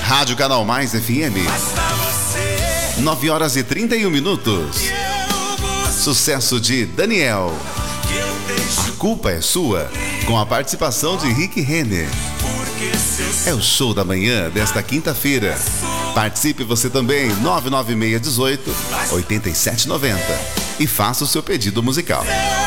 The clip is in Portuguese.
Rádio Canal Mais FM. 9 horas e 31 minutos. Sucesso de Daniel. A culpa é sua, com a participação de Rick Renner. É o show da manhã desta quinta-feira. Participe você também, 99618-8790. E faça o seu pedido musical.